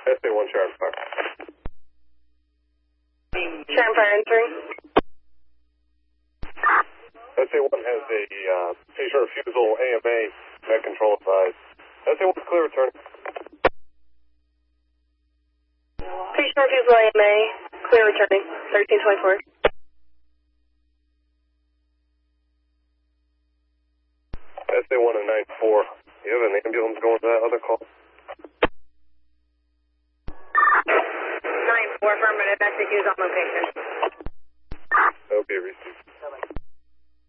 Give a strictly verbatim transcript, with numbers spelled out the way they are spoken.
S A one Sharon Fire. Sharon Fire entering. S A one has a uh, patient refusal A M A, med control advised. S A one clear return. Patient refusal A M A, clear returning, thirteen twenty-four. S A one and nine four. You have an ambulance going to that other call? nine four, affirmative, execute on location. That will be received.